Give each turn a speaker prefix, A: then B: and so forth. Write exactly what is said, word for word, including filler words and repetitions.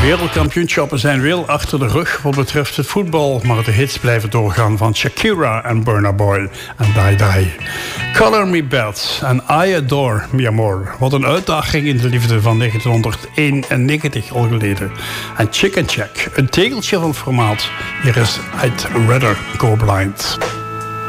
A: Wereldkampioenschappen zijn wel achter de rug wat betreft het voetbal, maar de hits blijven doorgaan van Shakira en Burna Boy en Die Die. Color Me Bad en I Adore Mi Amor. Wat een uitdaging in de liefde van negentienhonderdeenennegentig al geleden. En Chicken Check, een tegeltje van formaat. Hier is I'd Rather Go Blind.